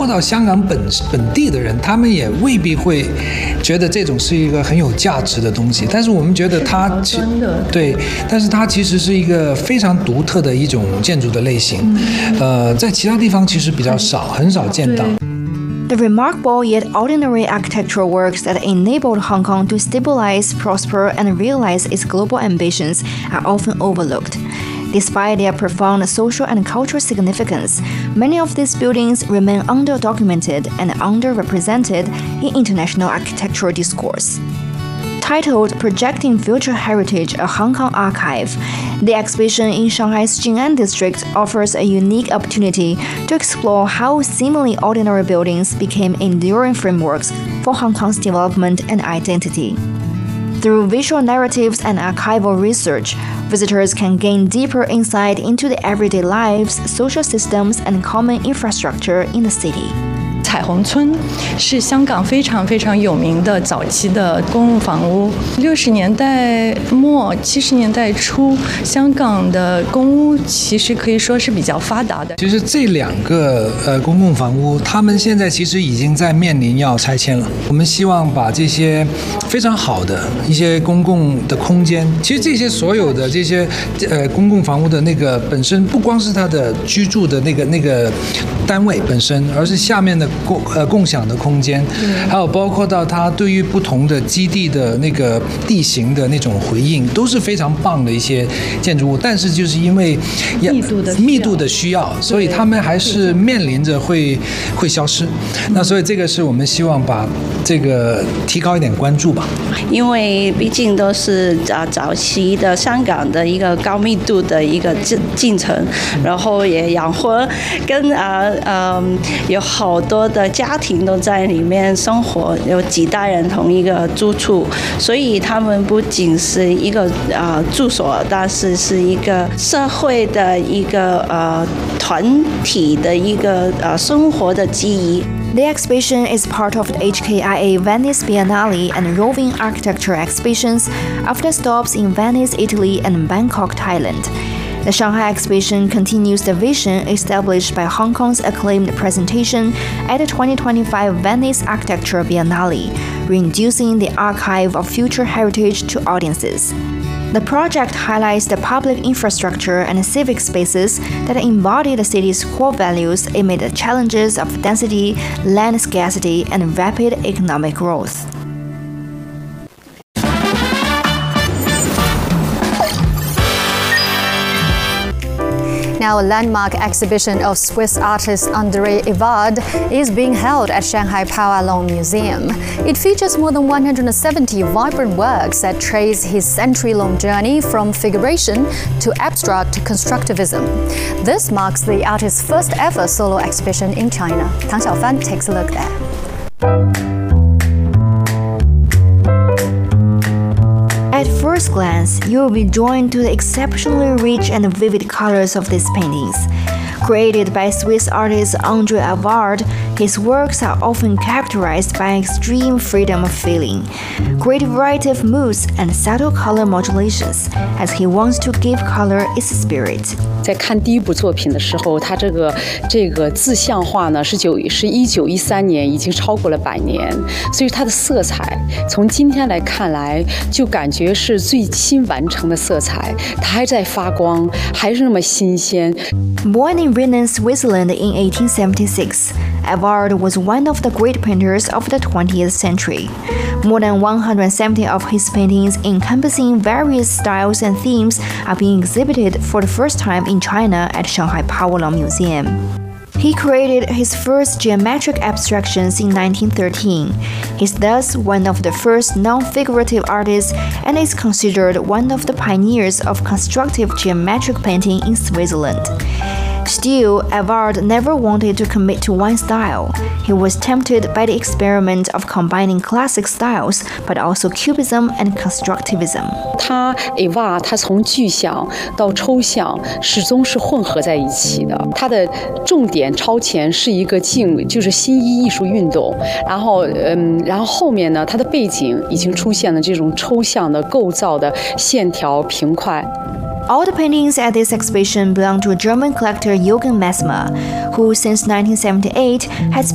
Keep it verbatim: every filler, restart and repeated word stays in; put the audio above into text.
括到香港本本地的人，他们也未必会觉得这种是一个很有价值的东西。但是我们觉得它真的对，但是它其实是一个非常独特的一种建筑的类型，嗯、呃，在其他地方其实比较少，很少见到。 The remarkable yet ordinary architectural works that enabled Hong Kong to stabilize, prosper, and realize its global ambitions are often overlooked. Despite their profound social and cultural significance, many of these buildings remain underdocumented and underrepresented in international architectural discourse. Titled Projecting Future Heritage, a Hong Kong Archive, the exhibition in Shanghai's Jing'an district offers a unique opportunity to explore how seemingly ordinary buildings became enduring frameworks for Hong Kong's development and identity. Through visual narratives and archival research, visitors can gain deeper insight into the everyday lives, social systems, and common infrastructure in the city. 彩虹村是香港非常非常有名的早期的公共房屋。六十年代末、七十年代初，香港的公屋其实可以说是比较发达的。 其实这两个呃公共房屋，他们现在其实已经在面临要拆迁了。我们希望把这些非常好的一些公共的空间，其实这些所有的这些呃公共房屋的那个本身，不光是它的居住的那个那个单位本身，而是下面的共呃共享的空间，还有包括到它对于不同的基地的那个地形的那种回应，都是非常棒的一些建筑物。但是就是因为密度的密度的需要，所以他们还是面临着会会消失。那所以这个是我们希望把这个提高一点关注吧。 因为毕竟都是啊早期的香港的一个高密度的一个进进程，然后也养活跟啊呃有好多的家庭都在里面生活，有几代人同一个住处，所以他们不仅是一个啊住所，但是是一个社会的一个呃团体的一个呃生活的记忆。 The exhibition is part of the H K I A Venice Biennale and Roving Architecture exhibitions after stops in Venice, Italy, and Bangkok, Thailand. The Shanghai exhibition continues the vision established by Hong Kong's acclaimed presentation at the twenty twenty-five Venice Architecture Biennale, reintroducing the archive of future heritage to audiences. The project highlights the public infrastructure and civic spaces that embody the city's core values amid the challenges of density, land scarcity, and rapid economic growth. Now, a landmark exhibition of Swiss artist André Evard is being held at Shanghai Powalong Museum. It features more than one hundred seventy vibrant works that trace his century-long journey from figuration to abstract constructivism. This marks the artist's first ever solo exhibition in China. Tang Xiaofan takes a look there. At first glance, you will be drawn to the exceptionally rich and vivid colors of these paintings. Created by Swiss artist André Evard, his works are often characterized by extreme freedom of feeling, great variety of moods, and subtle color modulations, as he wants to give color its spirit. 在看第一部作品的时候，它这个这个自像画呢是九是一九一三年，已经超过了百年，所以它的色彩从今天来看来，就感觉是最新完成的色彩，它还在发光，还是那么新鲜。 Born in Rennes, Switzerland in eighteen seventy-six, Evard was one of the great painters of the twentieth century. More than one hundred seventy of his paintings encompassing various styles and themes are being exhibited for the first time in China at Shanghai Powalong Museum. He created his first geometric abstractions in nineteen thirteen. He's thus one of the first non-figurative artists and is considered one of the pioneers of constructive geometric painting in Switzerland. Still, Evard never wanted to commit to one style. He was tempted by the experiment of combining classic styles, but also cubism and constructivism. 他 Evard 他从具象到抽象始终是混合在一起的。他的重点超前是一个静，就是新一艺术运动。然后，嗯，然后后面呢，他的背景已经出现了这种抽象的构造的线条平快。 All the paintings at this exhibition belong to German collector Jürgen Messmer, who since nineteen seventy-eight has